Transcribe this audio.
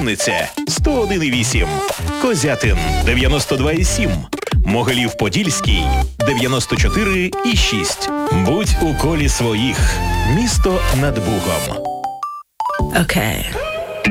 Вінниця 101,8, Козятин 92,7, Могилів-Подільський 94,6. Будь у колі своїх. Місто над Бугом. Okay.